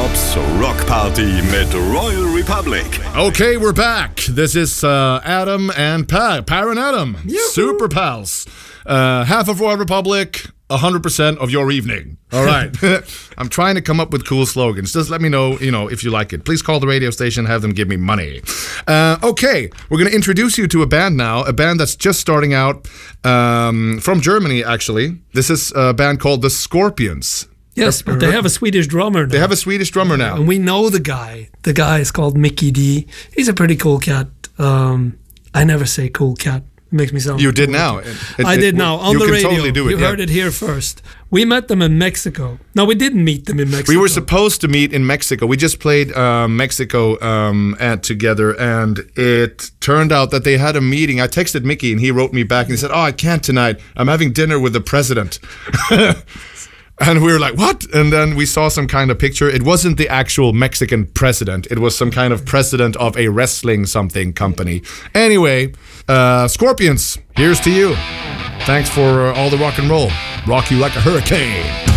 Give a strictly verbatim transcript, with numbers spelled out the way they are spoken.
Bobs Rock Party mit Royal Republic. Okay, we're back. This is uh, Adam and Pat. Par and Adam. Yoo-hoo. Super pals. Uh, half of Royal Republic, one hundred percent of your evening. All right. I'm trying to come up with cool slogans. Just let me know, you know, if you like it. Please call the radio station, have them give me money. Uh, okay, we're going to introduce you to a band now, a band that's just starting out um, from Germany, actually. This is a band called The Scorpions. Yes, but they have a Swedish drummer now. They have a Swedish drummer now. And we know the guy. The guy is called Mickey D. He's a pretty cool cat. Um, I never say cool cat. It makes me sound You did cool. now. It, it, I did now. On you the can radio. Totally do it, you yeah. heard it here first. We met them in Mexico. No, we didn't meet them in Mexico. We were supposed to meet in Mexico. We just played uh, Mexico um, at together, and it turned out that they had a meeting. I texted Mickey, and he wrote me back, and he said, "Oh, I can't tonight. I'm having dinner with the president." And we were like, what? And then we saw some kind of picture. It wasn't the actual Mexican president. It was some kind of president of a wrestling something company. Anyway, uh, Scorpions, here's to you. Thanks for uh, all the rock and roll. Rock you like a hurricane.